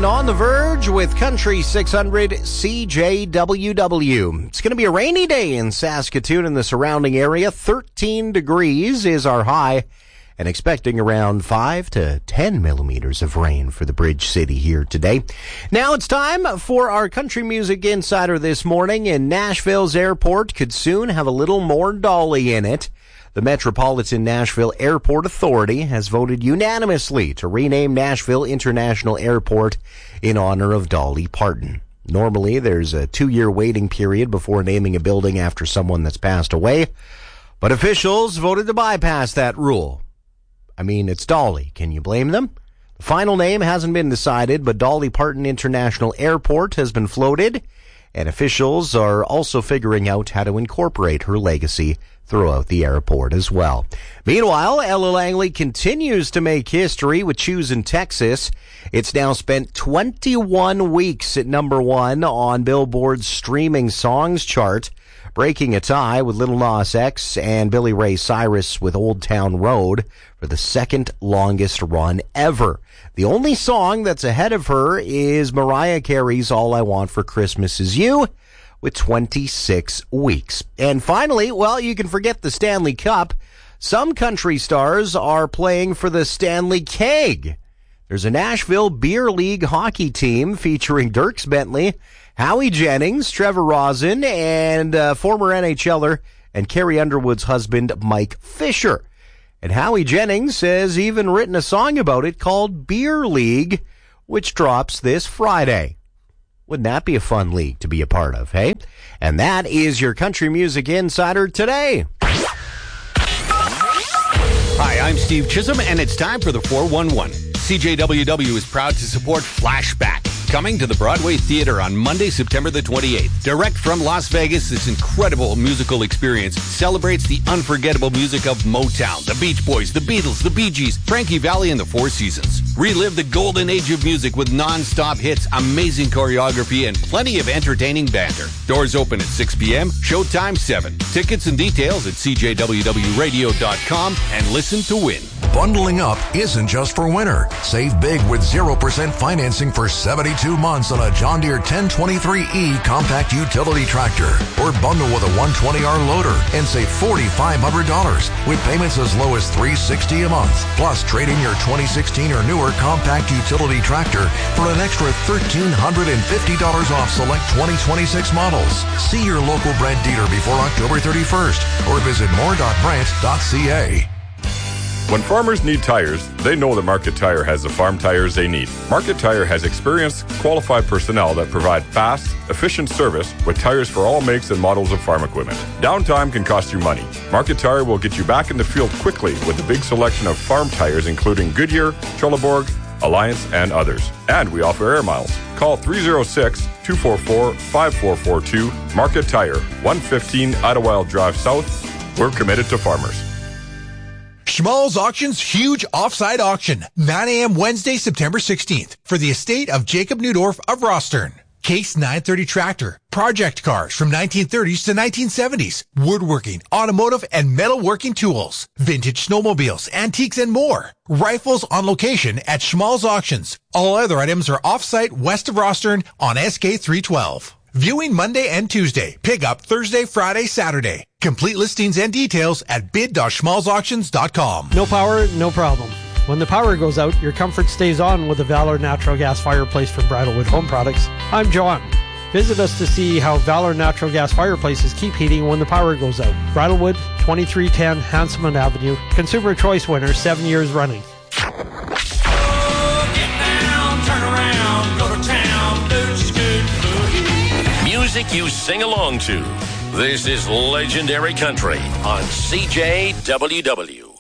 and On the Verge with Country 600 CJWW. It's going to be a rainy day in Saskatoon and the surrounding area. 13 degrees is our high, and expecting around 5 to 10 millimeters of rain for the Bridge City here today. Now it's time for our Country Music Insider this morning, and Nashville's airport could soon have a little more Dolly in it. The Metropolitan Nashville Airport Authority has voted unanimously to rename Nashville International Airport in honor of Dolly Parton. Normally, there's a 2-year waiting period before naming a building after someone that's passed away, but officials voted to bypass that rule. I mean, it's Dolly. Can you blame them? The final name hasn't been decided, but Dolly Parton International Airport has been floated, and officials are also figuring out how to incorporate her legacy throughout the airport as well. Meanwhile, Ella Langley continues to make history with Choosing Texas. It's now spent 21 weeks at number 1 on Billboard's streaming songs chart, breaking a tie with Lil Nas X and Billy Ray Cyrus with Old Town Road for the second longest run ever. The only song that's ahead of her is Mariah Carey's All I Want for Christmas Is You, with 26 weeks. And finally, well, you can forget the Stanley Cup. Some country stars are playing for the Stanley Keg. There's a Nashville Beer League hockey team featuring Dierks Bentley, Howie Jennings, Trevor Rosen, and former NHLer and Carrie Underwood's husband, Mike Fisher. And Howie Jennings has even written a song about it called Beer League, which drops this Friday. Wouldn't that be a fun league to be a part of, hey? And that is your Country Music Insider today. Hi, I'm Steve Chisholm, and it's time for the 411. CJWW is proud to support Flashback, coming to the Broadway Theater on Monday, September the 28th. Direct from Las Vegas, this incredible musical experience celebrates the unforgettable music of Motown, the Beach Boys, the Beatles, the Bee Gees, Frankie Valli, and the Four Seasons. Relive the golden age of music with non-stop hits, amazing choreography, and plenty of entertaining banter. Doors open at 6 p.m., showtime 7. Tickets and details at cjwwradio.com and listen to win. Bundling up isn't just for winter. Save big with 0% financing for 72 months on a John Deere 1023E compact utility tractor. Or bundle with a 120R loader and save $4,500 with payments as low as $360 a month. Plus, trade in your 2016 or newer compact utility tractor for an extra $1,350 off select 2026 models. See your local Brent dealer before October 31st or visit more.brent.ca. When farmers need tires, they know that Market Tire has the farm tires they need. Market Tire has experienced, qualified personnel that provide fast, efficient service with tires for all makes and models of farm equipment. Downtime can cost you money. Market Tire will get you back in the field quickly with a big selection of farm tires including Goodyear, Trelleborg, Alliance, and others. And we offer air miles. Call 306-244-5442. Market Tire, 115 Idlewild Drive South. We're committed to farmers. Schmalz Auctions Huge Offside Auction, 9 a.m. Wednesday, September 16th, for the estate of Jacob Newdorf of Rostern. Case 930 tractor, project cars from 1930s to 1970s, woodworking, automotive, and metalworking tools, vintage snowmobiles, antiques, and more. Rifles on location at Schmalz Auctions. All other items are off-site west of Rostern on SK 312. Viewing Monday and Tuesday. Pickup Thursday, Friday, Saturday. Complete listings and details at bid.schmalzauctions.com. No power, no problem. When the power goes out, your comfort stays on with the Valor Natural Gas Fireplace from Bridalwood Home Products. I'm John. Visit us to see how Valor Natural Gas Fireplaces keep heating when the power goes out. Bridalwood, 2310 Hanselman Avenue. Consumer Choice winner 7 years running. Music you sing along to. This is Legendary Country on CJWW.